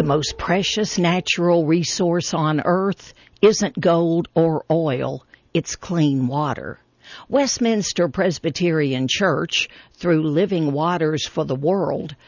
The most precious natural resource on earth isn't gold or oil, it's clean water. Westminster Presbyterian Church, through Living Waters for the World,